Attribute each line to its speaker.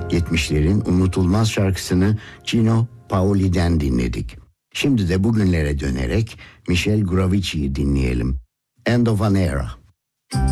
Speaker 1: 70'lerin unutulmaz şarkısını Gino Paoli'den dinledik. Şimdi de bugünlere dönerek Michel Gravicci'yi dinleyelim. End of an Era.